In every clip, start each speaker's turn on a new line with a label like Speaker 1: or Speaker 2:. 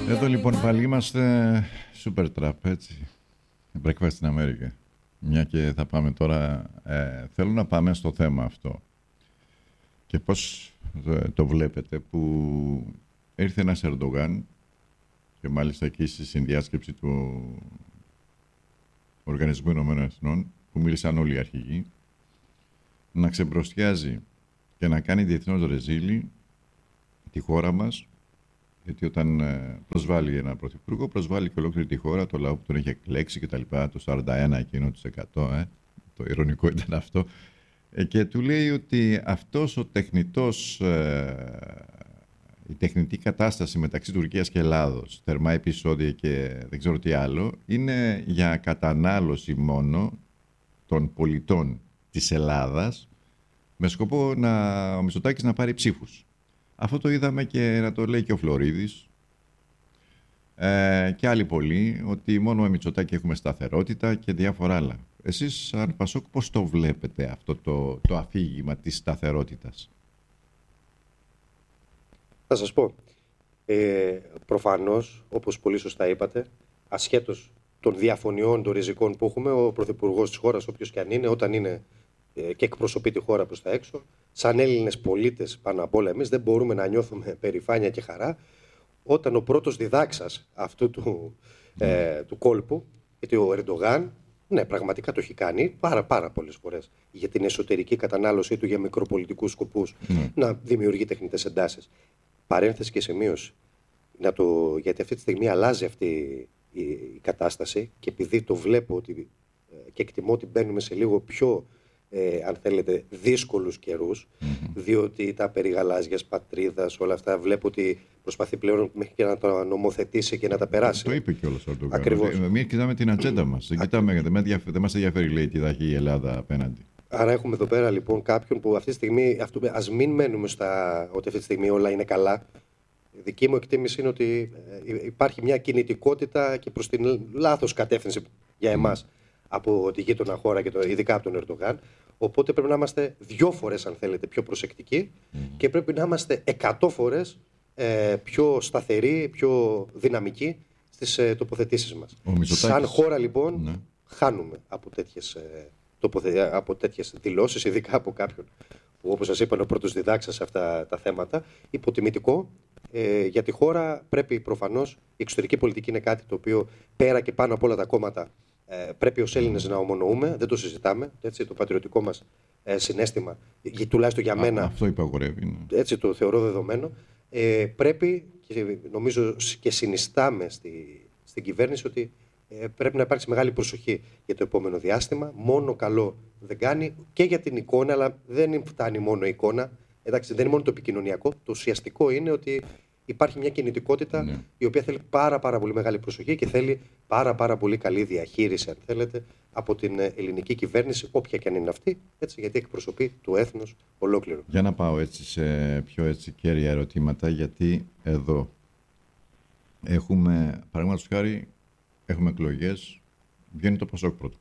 Speaker 1: Εδώ λοιπόν πάλι είμαστε Super Trap, έτσι. Breakfast in America. Μια και θα πάμε τώρα, θέλω να πάμε στο θέμα αυτό. Και πώς το βλέπετε που ήρθε ένας Ερντογάν και μάλιστα εκεί στη συνδιάσκεψη του Οργανισμού Ηνωμένων Εθνών, που μίλησαν όλοι οι αρχηγοί, να ξεμπροστιάζει και να κάνει διεθνώς ρεζίλι τη χώρα μας, γιατί όταν προσβάλλει ένα πρωθυπουργό, προσβάλλει και ολόκληρη τη χώρα, το λαό που τον έχει εκλέξει και τα λοιπά, το 41 εκείνο τους 100, το ειρωνικό ήταν αυτό, και του λέει ότι αυτός ο τεχνητός, η τεχνητή κατάσταση μεταξύ Τουρκίας και Ελλάδος, θερμά επεισόδια και δεν ξέρω τι άλλο, είναι για κατανάλωση μόνο των πολιτών της Ελλάδας, με σκοπό ο Μητσοτάκης να πάρει ψήφους. Αυτό το είδαμε και να το λέει και ο Φλωρίδης και άλλοι πολλοί, ότι μόνο με Μητσοτάκη έχουμε σταθερότητα και διάφορα άλλα. Εσείς σαν Πασόκ πώς το βλέπετε αυτό το αφήγημα της σταθερότητας?
Speaker 2: Θα σας πω, προφανώς, όπως πολύ σωστά είπατε, ασχέτως των διαφωνιών των ριζικών που έχουμε, ο Πρωθυπουργός της χώρας, όποιος και αν είναι, όταν είναι και εκπροσωπεί τη χώρα προς τα έξω, σαν Έλληνες πολίτες πάνω απ' όλα εμείς δεν μπορούμε να νιώθουμε περηφάνεια και χαρά όταν ο πρώτος διδάξας αυτού του κόλπου, γιατί ο Ερντογάν, ναι, πραγματικά το έχει κάνει πάρα πολλές φορές για την εσωτερική κατανάλωσή του για μικροπολιτικούς σκοπούς, να δημιουργεί τεχνητές εντάσεις. Παρένθεση και σημείωση, γιατί αυτή τη στιγμή αλλάζει αυτή η κατάσταση και επειδή το βλέπω και εκτιμώ ότι μπαίνουμε σε λίγο πιο αν θέλετε, δύσκολους καιρούς, διότι τα περί γαλάζιας πατρίδας, όλα αυτά βλέπω ότι προσπαθεί πλέον μέχρι και να τα νομοθετήσει και να τα περάσει.
Speaker 1: Το είπε κιόλας ο Ερντογάν.
Speaker 2: Ακριβώς.
Speaker 1: Εμείς κοιτάμε την ατζέντα μας. Δεν μας ενδιαφέρει, λέει, τι θα έχει η Ελλάδα απέναντι.
Speaker 2: Άρα έχουμε εδώ πέρα λοιπόν κάποιον που αυτή τη στιγμή, ας μην μένουμε ότι αυτή τη στιγμή όλα είναι καλά. Η δική μου εκτίμηση είναι ότι υπάρχει μια κινητικότητα και προς την λάθος κατεύθυνση για εμάς από τη γείτονα χώρα και ειδικά από τον Ερντογάν. Οπότε πρέπει να είμαστε 2 φορές, αν θέλετε, πιο προσεκτικοί και πρέπει να είμαστε 100 φορές πιο σταθεροί, πιο δυναμικοί στις τοποθετήσεις μας. Σαν χώρα, λοιπόν, χάνουμε από τέτοιες δηλώσεις, ειδικά από κάποιον που, όπως σας είπα, είναι ο πρώτος διδάξας σε αυτά τα θέματα. Υποτιμητικό για τη χώρα. Πρέπει προφανώς, η εξωτερική πολιτική είναι κάτι το οποίο πέρα και πάνω από όλα τα κόμματα πρέπει ως Έλληνες να ομονοούμε, δεν το συζητάμε. Έτσι, το πατριωτικό μας συναίσθημα, τουλάχιστον για μένα,
Speaker 1: αυτό υπαγορεύει.
Speaker 2: Έτσι το θεωρώ δεδομένο. Πρέπει, και νομίζω και συνιστάμε στην κυβέρνηση, ότι πρέπει να υπάρξει μεγάλη προσοχή για το επόμενο διάστημα. Μόνο καλό δεν κάνει και για την εικόνα, αλλά δεν φτάνει μόνο η εικόνα. Εντάξει, δεν είναι μόνο το επικοινωνιακό. Το ουσιαστικό είναι ότι υπάρχει μια κινητικότητα η οποία θέλει πάρα πολύ μεγάλη προσοχή και θέλει πάρα πολύ καλή διαχείριση, αν θέλετε, από την ελληνική κυβέρνηση, όποια και αν είναι αυτή, έτσι, γιατί εκπροσωπεί το έθνος ολόκληρο.
Speaker 1: Για να πάω έτσι σε πιο κέρια ερωτήματα, γιατί εδώ έχουμε, παραδείγματος χάρη, έχουμε εκλογές, βγαίνει το Πασόκ πρώτο.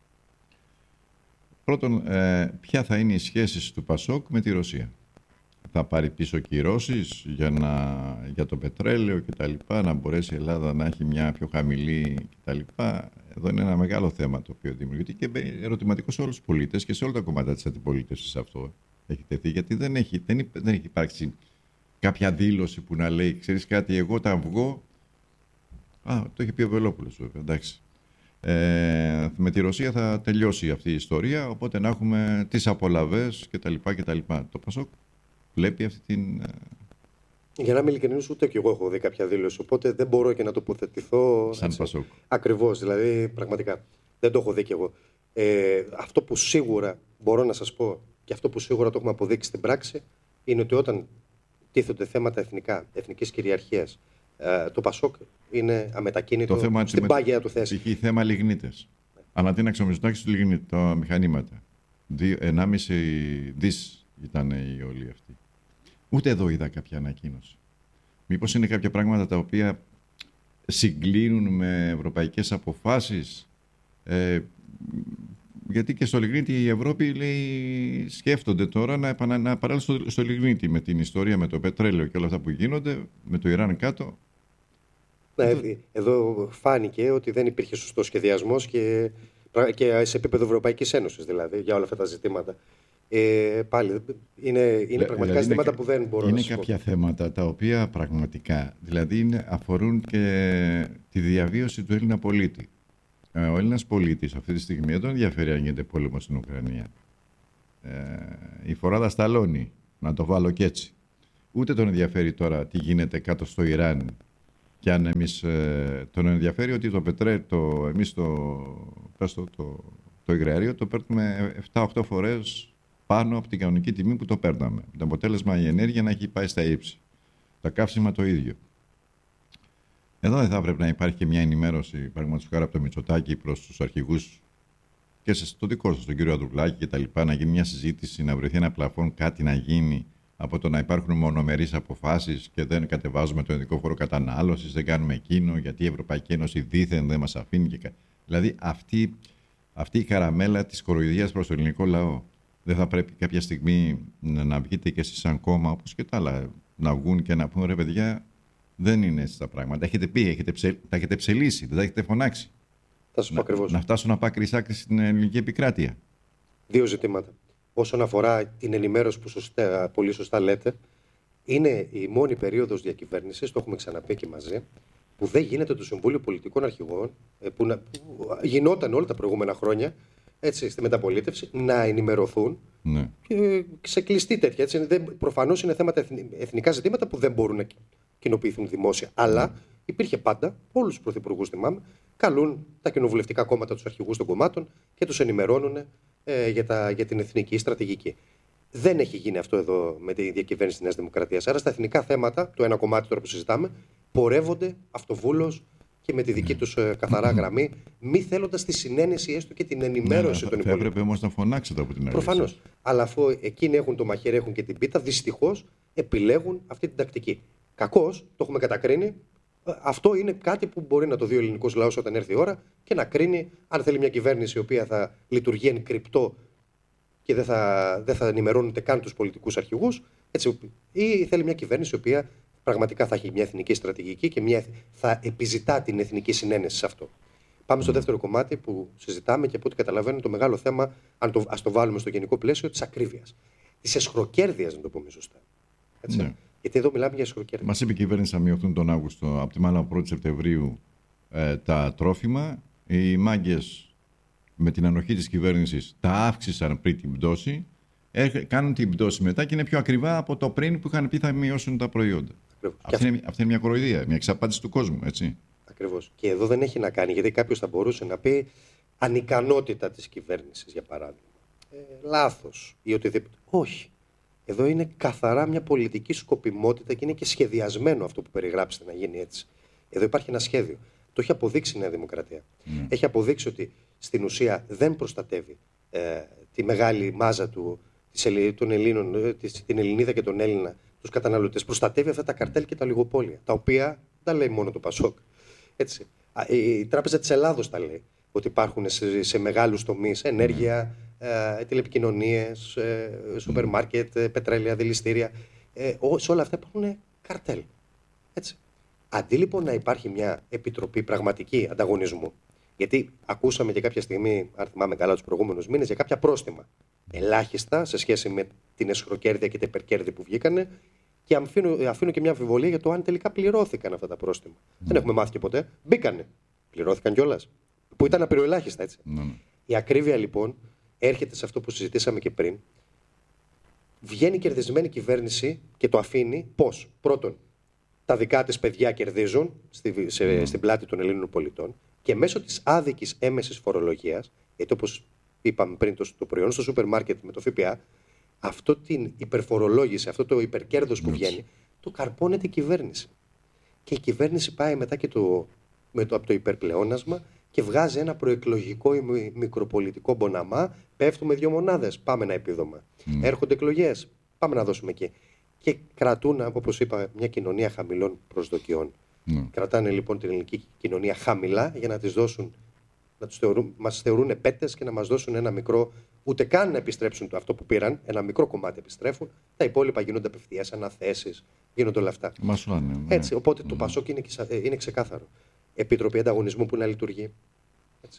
Speaker 1: Πρώτον, ποια θα είναι οι σχέσεις του Πασόκ με τη Ρωσία? Θα πάρει πίσω κυρώσεις για το πετρέλαιο κτλ., να μπορέσει η Ελλάδα να έχει μια πιο χαμηλή κτλ. Εδώ είναι ένα μεγάλο θέμα το οποίο δημιουργείται και ερωτηματικό σε όλους τους πολίτες και σε όλα τα κομμάτια της αντιπολίτευσης αυτό έχει τεθεί, γιατί δεν έχει υπάρξει κάποια δήλωση που να λέει, ξέρεις κάτι, εγώ τα βγω. Το έχει πει ο Βελόπουλος, βέβαια, εντάξει. Με τη Ρωσία θα τελειώσει αυτή η ιστορία, οπότε να έχουμε τις απολαβές κτλ. Το Πασόκ βλέπει αυτή την...
Speaker 2: Για να είμαι ειλικρινής, ούτε και εγώ έχω δει κάποια δήλωση, οπότε δεν μπορώ και να τοποθετηθώ
Speaker 1: σαν Πασόκ.
Speaker 2: Ακριβώς, δηλαδή πραγματικά δεν το έχω δει κι εγώ. Αυτό που σίγουρα μπορώ να σας πω και αυτό που σίγουρα το έχουμε αποδείξει στην πράξη είναι ότι όταν τίθενται θέματα εθνικής κυριαρχίας, το Πασόκ είναι αμετακίνητο στην πάγια του θέση.
Speaker 1: Είχε θέμα λιγνίτες. Ανατείναξε ο Μητσοτάκης του λιγνίτη, τα μηχανήματα. 1,5 δις ήταν η όλη αυτή. Ούτε εδώ είδα κάποια ανακοίνωση. Μήπως είναι κάποια πράγματα τα οποία συγκλίνουν με ευρωπαϊκές αποφάσεις? Γιατί και στο λιγνίτη η Ευρώπη, λέει, σκέφτονται τώρα να παράλληλα στο λιγνίτη με την ιστορία με το πετρέλαιο και όλα αυτά που γίνονται, με το Ιράν κάτω.
Speaker 2: Εδώ φάνηκε ότι δεν υπήρχε σωστός σχεδιασμός και σε επίπεδο Ευρωπαϊκής Ένωσης, δηλαδή, για όλα αυτά τα ζητήματα. Πάλι είναι πραγματικά ζητήματα που δεν μπορώ να
Speaker 1: είναι κάποια θέματα τα οποία πραγματικά δηλαδή αφορούν και τη διαβίωση του Έλληνα πολίτη. Ο Έλληνας πολίτης αυτή τη στιγμή δεν τον ενδιαφέρει αν γίνεται πόλεμο στην Ουκρανία. Η φοράδα σταλώνει, να το βάλω και έτσι. Ούτε τον ενδιαφέρει τώρα τι γίνεται κάτω στο Ιράν και αν εμείς τον ενδιαφέρει ότι εμείς το υγραέριο το παίρνουμε 7-8 φορές πάνω από την κανονική τιμή που το παίρναμε. Το αποτέλεσμα η ενέργεια να έχει πάει στα ύψη. Τα καύσιμα το ίδιο. Εδώ δεν θα έπρεπε να υπάρχει και μια ενημέρωση, παραδείγματος χάρη από το Μητσοτάκη προς τους αρχηγούς και στο δικό σας, τον κύριο Ανδρουλάκη και τα λοιπά, να γίνει μια συζήτηση, να βρεθεί ένα πλαφόν, κάτι να γίνει από το να υπάρχουν μονομερείς αποφάσεις και δεν κατεβάζουμε το ειδικό φόρο κατανάλωσης, δεν κάνουμε εκείνο, γιατί η Ευρωπαϊκή Ένωση δήθεν δεν μας αφήνει. Δηλαδή αυτή η καραμέλα της κοροϊδίας προς το ελληνικό λαό. Δεν θα πρέπει κάποια στιγμή να βγείτε και εσείς σαν κόμμα, όπως και τα άλλα, να βγουν και να πούν ρε παιδιά, δεν είναι έτσι τα πράγματα. Έχετε πει, τα έχετε ψελίσει, δεν τα έχετε φωνάξει.
Speaker 2: Θα σου πω ακριβώς.
Speaker 1: Να φτάσουν από άκρη σ' άκρη στην ελληνική επικράτεια.
Speaker 2: Δύο ζητήματα. Όσον αφορά την ενημέρωση που πολύ σωστά λέτε, είναι η μόνη περίοδος διακυβέρνησης, το έχουμε ξαναπεί και μαζί, που δεν γίνεται το Συμβούλιο Πολιτικών Αρχηγών, που γινόταν όλα τα προηγούμενα χρόνια, έτσι, στη μεταπολίτευση, να ενημερωθούν σε κλειστή τέτοια. Έτσι, προφανώς είναι θέματα εθνικά ζητήματα που δεν μπορούν να κοινοποιηθούν δημόσια. Αλλά υπήρχε πάντα, όλους τους πρωθυπουργούς θυμάμαι, καλούν τα κοινοβουλευτικά κόμματα, τους αρχηγούς των κομμάτων και τους ενημερώνουν για την εθνική στρατηγική. Δεν έχει γίνει αυτό εδώ με τη διακυβέρνηση της Νέας Δημοκρατίας. Άρα στα εθνικά θέματα, το ένα κομμάτι τώρα που συζητάμε, πορεύονται αυτοβούλως και με τη δική τους καθαρά γραμμή, μη θέλοντας τη συνένεση έστω και την ενημέρωση των υπολείπων.
Speaker 1: Θα έπρεπε όμως να φωνάξετε από την αρχή.
Speaker 2: Προφανώς. Αλλά αφού εκείνοι έχουν το μαχαίρι, έχουν και την πίτα, δυστυχώς επιλέγουν αυτή την τακτική. Κακώς, το έχουμε κατακρίνει. Αυτό είναι κάτι που μπορεί να το δει ο ελληνικός λαός όταν έρθει η ώρα και να κρίνει αν θέλει μια κυβέρνηση η οποία θα λειτουργεί εν κρυπτό και δεν θα ενημερώνεται καν τους πολιτικούς αρχηγούς, έτσι, ή θέλει μια κυβέρνηση η οποία πραγματικά θα έχει μια εθνική στρατηγική και θα επιζητά την εθνική συνένεση σε αυτό. Πάμε στο δεύτερο κομμάτι που συζητάμε και από ό,τι καταλαβαίνω το μεγάλο θέμα, ας το βάλουμε στο γενικό πλαίσιο, της ακρίβειας. Της εσχροκέρδειας, να το πούμε σωστά. Έτσι. Ναι. Γιατί εδώ μιλάμε για εσχροκέρδεια.
Speaker 1: Μας είπε η κυβέρνηση να μειωθούν τον Αύγουστο, από τη μάλλον 1η Σεπτεμβρίου, τα τρόφιμα. Οι μάγκες με την ανοχή της κυβέρνησης τα αύξησαν πριν την πτώση. Κάνουν την πτώση μετά και είναι πιο ακριβά από το πριν που είχαν πει θα μειώσουν τα προϊόντα. Αυτή είναι μια κοροϊδία, μια εξαπάτηση του κόσμου, έτσι.
Speaker 2: Ακριβώς. Και εδώ δεν έχει να κάνει, γιατί κάποιος θα μπορούσε να πει ανικανότητα της κυβέρνησης, για παράδειγμα. Λάθος ή οτιδήποτε. Όχι. Εδώ είναι καθαρά μια πολιτική σκοπιμότητα και είναι και σχεδιασμένο αυτό που περιγράψετε να γίνει έτσι. Εδώ υπάρχει ένα σχέδιο. Το έχει αποδείξει η Νέα Δημοκρατία. Έχει αποδείξει ότι στην ουσία δεν προστατεύει τη μεγάλη μάζα των Ελλήνων, την Ελληνίδα και τον Έλληνα, τους καταναλωτές. Προστατεύει αυτά τα καρτέλ και τα ολιγοπόλια, τα οποία δεν λέει μόνο το Πασόκ. Έτσι. Η Τράπεζα της Ελλάδος τα λέει, ότι υπάρχουν σε μεγάλους τομείς ενέργεια, τηλεπικοινωνίες, σούπερ μάρκετ, πετρέλαια, δηληστήρια. Σε όλα αυτά υπάρχουν καρτέλ. Έτσι. Αντί λοιπόν να υπάρχει μια επιτροπή πραγματική ανταγωνισμού, γιατί ακούσαμε και κάποια στιγμή, αν θυμάμαι καλά, τους προηγούμενους μήνες, για κάποια πρόστιμα ελάχιστα σε σχέση με την εσχροκέρδεια και την υπερκέρδη που βγήκανε, και αφήνω και μια αμφιβολία για το αν τελικά πληρώθηκαν αυτά τα πρόστιμα. Δεν έχουμε μάθει και ποτέ. Μπήκανε. Πληρώθηκαν κιόλας. Που ήταν απειροελάχιστα, έτσι. Η ακρίβεια λοιπόν έρχεται σε αυτό που συζητήσαμε και πριν. Βγαίνει κερδισμένη κυβέρνηση και το αφήνει πώς? Πρώτον, τα δικά της παιδιά κερδίζουν στην πλάτη των Ελλήνων πολιτών και μέσω της άδικης έμεσης φορολογίας, γιατί όπως είπαμε πριν, το προϊόν στο σούπερ μάρκετ με το ΦΠΑ, αυτό την υπερφορολόγηση, αυτό το υπερκέρδος που βγαίνει, το καρπώνεται η κυβέρνηση. Και η κυβέρνηση πάει μετά και από το υπερπλεόνασμα και βγάζει ένα προεκλογικό ή μικροπολιτικό μποναμά. Πέφτουμε 2 μονάδες, πάμε ένα επίδομα. Έρχονται εκλογές, πάμε να δώσουμε εκεί. Και κρατούν, όπως είπα, μια κοινωνία χαμηλών προσδοκιών. Κρατάνε λοιπόν την ελληνική κοινωνία χαμηλά για να τις δώσουν, μας θεωρούν πέτες και να μας δώσουν ένα μικρό Ούτε καν να επιστρέψουν αυτό που πήραν. Ένα μικρό κομμάτι επιστρέφουν. Τα υπόλοιπα γίνονται απευθείας αναθέσεις. Γίνονται όλα αυτά. Έτσι, οπότε το Πασόκ είναι ξεκάθαρο. Επιτροπή Ανταγωνισμού που να λειτουργεί. Έτσι.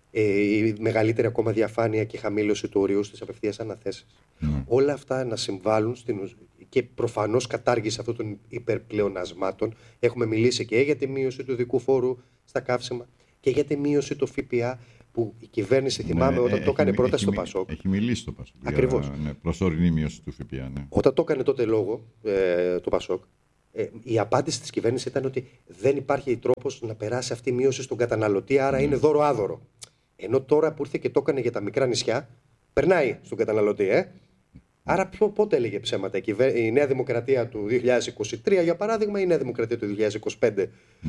Speaker 2: Η μεγαλύτερη ακόμα διαφάνεια και χαμήλωση του ορίου στις απευθείας αναθέσεις. Όλα αυτά να συμβάλλουν και προφανώς κατάργηση αυτών των υπερπλεονασμάτων. Έχουμε μιλήσει και για τη μείωση του ειδικού φόρου στα καύσιμα και για τη μείωση του ΦΠΑ που η κυβέρνηση, θυμάμαι, όταν το έκανε πρόταση στο Πασόκ.
Speaker 1: Έχει μιλήσει το Πασόκ.
Speaker 2: Ακριβώς.
Speaker 1: Προσωρινή μείωση του ΦΠΑ. Ναι.
Speaker 2: Όταν το έκανε τότε λόγο το Πασόκ, η απάντηση της κυβέρνησης ήταν ότι δεν υπάρχει τρόπος να περάσει αυτή η μείωση στον καταναλωτή, άρα είναι δώρο-άδωρο. Ενώ τώρα που ήρθε και το έκανε για τα μικρά νησιά, περνάει στον καταναλωτή. Άρα πότε έλεγε ψέματα η Νέα Δημοκρατία του 2023, για παράδειγμα, ή η Νέα Δημοκρατία του 2025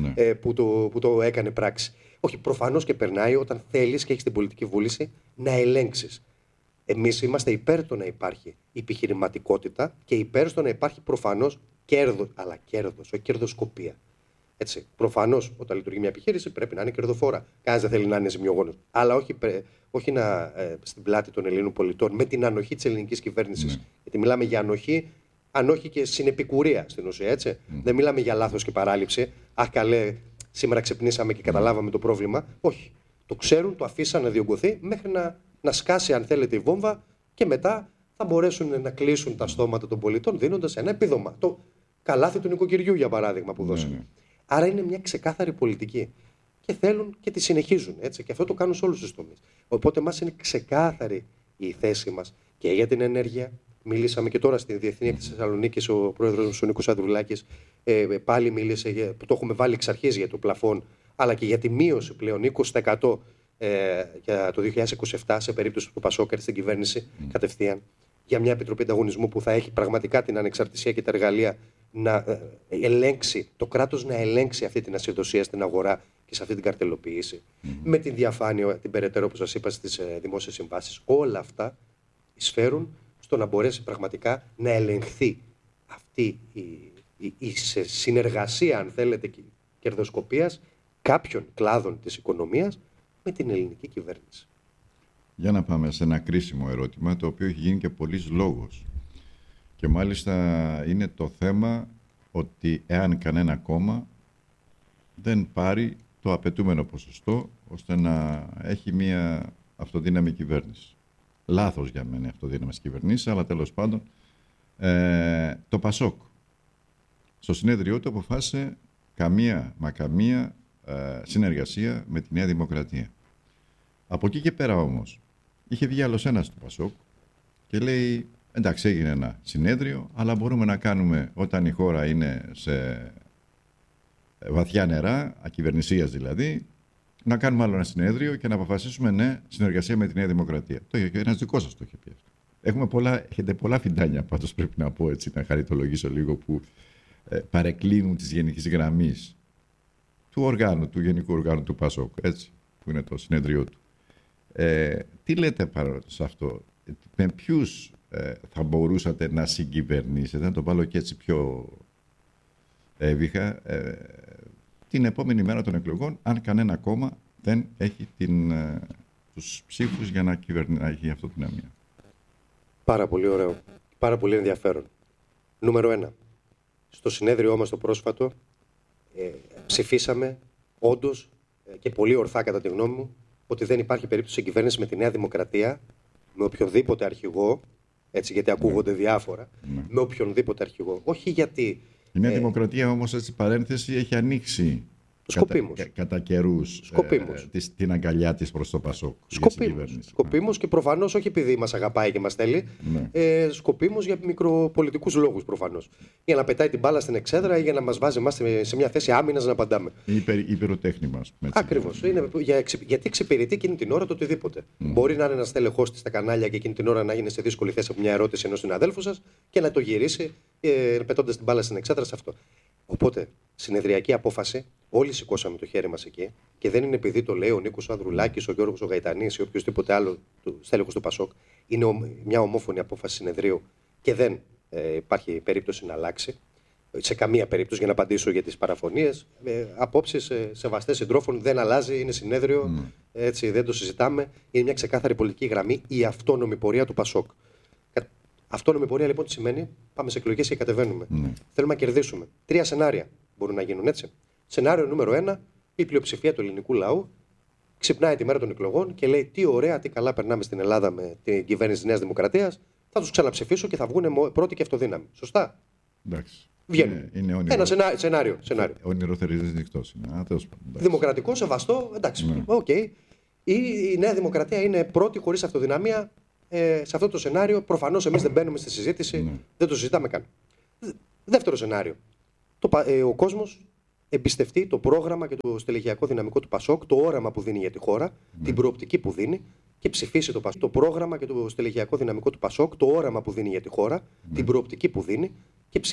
Speaker 2: που το έκανε πράξη. Όχι, προφανώς και περνάει όταν θέλεις και έχεις την πολιτική βούληση να ελέγξεις. Εμείς είμαστε υπέρ το να υπάρχει επιχειρηματικότητα και υπέρ στο να υπάρχει προφανώς κέρδος, αλλά κέρδος, όχι κερδοσκοπία. Έτσι. Προφανώς, όταν λειτουργεί μια επιχείρηση, πρέπει να είναι κερδοφόρα. Κανένας δεν θέλει να είναι ζημιογόνος. Αλλά όχι στην πλάτη των Ελλήνων πολιτών, με την ανοχή της ελληνικής κυβέρνησης. Γιατί μιλάμε για ανοχή και συνεπικουρία στην ουσία. Έτσι. Δεν μιλάμε για λάθος και παράληψη. Αχ, καλέ, σήμερα ξυπνήσαμε και καταλάβαμε το πρόβλημα. Όχι. Το ξέρουν, το αφήσαν να διωγγωθεί μέχρι να σκάσει, αν θέλετε, η βόμβα και μετά θα μπορέσουν να κλείσουν τα στόματα των πολιτών δίνοντας ένα επίδομα. Το καλάθι του νοικοκυριού, για παράδειγμα, που δώσανε. Άρα είναι μια ξεκάθαρη πολιτική. Και θέλουν και τη συνεχίζουν. Έτσι. Και αυτό το κάνουν σε όλους τους τομείς. Οπότε μας είναι ξεκάθαρη η θέση μας και για την ενέργεια. Μιλήσαμε και τώρα στη Διεθνή Έκθεση Θεσσαλονίκης, ο πρόεδρος ο Νίκος Ανδρουλάκης πάλι μίλησε, που το έχουμε βάλει εξ αρχής για το πλαφόν, αλλά και για τη μείωση πλέον 20% για το 2027 σε περίπτωση που το Πασόκ έρθει στην κυβέρνηση κατευθείαν. Για μια επιτροπή ανταγωνισμού που θα έχει πραγματικά την ανεξαρτησία και τα εργαλεία να ελέγξει, το κράτος να ελέγξει αυτή την ασυδοσία στην αγορά και σε αυτή την καρτελοποίηση. Με την διαφάνεια, την περαιτέρω, όπως σας είπα, στις δημόσιες συμβάσεις. Όλα αυτά εισφέρουν στο να μπορέσει πραγματικά να ελεγχθεί αυτή η συνεργασία, αν θέλετε, κερδοσκοπίας κάποιων κλάδων της οικονομίας με την ελληνική κυβέρνηση.
Speaker 1: Για να πάμε σε ένα κρίσιμο ερώτημα, το οποίο έχει γίνει και πολλής λόγος. Και μάλιστα είναι το θέμα ότι εάν κανένα κόμμα δεν πάρει το απαιτούμενο ποσοστό ώστε να έχει μια αυτοδύναμη κυβέρνηση. Λάθος για μένα αυτοδύναμες κυβερνήσεις, αλλά τέλος πάντων το Πασόκ στο συνέδριό του αποφάσισε καμία συνεργασία με τη Νέα Δημοκρατία. Από εκεί και πέρα όμως είχε βγει άλλος ένας του Πασόκ και λέει εντάξει, έγινε ένα συνέδριο, αλλά μπορούμε να κάνουμε όταν η χώρα είναι σε βαθιά νερά, ακυβερνησίας δηλαδή, να κάνουμε άλλο ένα συνέδριο και να αποφασίσουμε ναι, συνεργασία με τη Νέα Δημοκρατία. Το είχε ένας δικός σας το είχε πει αυτό. Έχετε πολλά φιντάνια πάντως, πρέπει να πω έτσι, να χαριτολογήσω λίγο, που παρεκκλίνουν της γενικής γραμμής του γενικού οργάνου του Πασόκ, έτσι, που είναι το συνέδριό του. Τι λέτε πάνω σε αυτό, με ποιους θα μπορούσατε να συγκυβερνήσετε, να το βάλω και έτσι πιο έβυχα, την επόμενη μέρα των εκλογών, αν κανένα κόμμα δεν έχει τους ψήφους για να κυβερνάει αυτό την αμία.
Speaker 2: Πάρα πολύ ωραίο. Πάρα πολύ ενδιαφέρον. Νούμερο 1. Στο συνέδριό μας το πρόσφατο ψηφίσαμε όντως και πολύ ορθά κατά τη γνώμη μου ότι δεν υπάρχει περίπτωση συγκυβέρνηση με τη Νέα Δημοκρατία, με οποιονδήποτε αρχηγό, έτσι, γιατί ακούγονται διάφορα, με οποιονδήποτε αρχηγό. Όχι γιατί...
Speaker 1: Η Νέα Δημοκρατία όμως, έτσι παρένθεση, έχει ανοίξει κατά καιρούς την αγκαλιά της προς το Πασόκ.
Speaker 2: Σκοπίμως και προφανώς όχι επειδή μας αγαπάει και μας θέλει, σκοπίμως για μικροπολιτικούς λόγους προφανώς. Για να πετάει την μπάλα στην εξέδρα ή για να μας βάζει εμάς σε μια θέση άμυνας να απαντάμε.
Speaker 1: Υπεροτέχνημα, ας πούμε.
Speaker 2: Ακριβώς. Γιατί εξυπηρετεί εκείνη την ώρα το οτιδήποτε. Μπορεί να είναι ένας τελεχός της στα κανάλια και εκείνη την ώρα να είναι σε δύσκολη θέση από μια ερώτηση ενός συναδέλφου σας και να το γυρίσει πετώντας την μπάλα στην εξέδρα σε αυτό. Οπότε, συνεδριακή απόφαση, όλοι σηκώσαμε το χέρι μας εκεί και δεν είναι επειδή το λέει ο Νίκος Ανδρουλάκης, ο Γιώργος ο Γαϊτανής ή οποιοδήποτε άλλο στέλεχος του Πασόκ. Είναι μια ομόφωνη απόφαση συνεδρίου και δεν υπάρχει περίπτωση να αλλάξει. σε καμία περίπτωση, για να απαντήσω για τις παραφωνίες. Απόψεις σεβαστές συντρόφων, δεν αλλάζει, είναι συνέδριο, έτσι, δεν το συζητάμε. Είναι μια ξεκάθαρη πολιτική γραμμή, η αυτόνομη πορεία του ΠΑΣΟΚ. Αυτόνομη πορεία λοιπόν τι σημαίνει? Πάμε σε εκλογές και κατεβαίνουμε. Θέλουμε να κερδίσουμε. 3 σενάρια μπορούν να γίνουν, έτσι. Σενάριο νούμερο 1, η πλειοψηφία του ελληνικού λαού ξυπνάει τη μέρα των εκλογών και λέει: τι ωραία, τι καλά περνάμε στην Ελλάδα με την κυβέρνηση της Νέας Δημοκρατίας. Θα τους ξαναψηφίσω και θα βγουν πρώτοι και αυτοδύναμοι. Σωστά.
Speaker 1: Εντάξει.
Speaker 2: Βγαίνουν. Ένα σενάριο.
Speaker 1: Ονειροθεριδής νυχτός είναι.
Speaker 2: Δημοκρατικό, σεβαστό, εντάξει. Okay. Η Νέα Δημοκρατία είναι πρώτη χωρίς αυτοδυναμία σε αυτό το σενάριο. Προφανώς εμείς δεν μπαίνουμε στη συζήτηση, δεν το συζητάμε καν. Δεύτερο σενάριο. Ο κόσμος εμπιστευτεί το πρόγραμμα και το στελεχειακό δυναμικό του ΠΑΣΟΚ, το όραμα που δίνει για τη χώρα, την προοπτική που δίνει και ψηφίσει το ΠΑΣΟΚ. Το πρόγραμμα και το στελεχειακό δυναμικό του ΠΑΣΟΚ, το όραμα που δίνει για τη χώρα, την προοπτική που δίνει και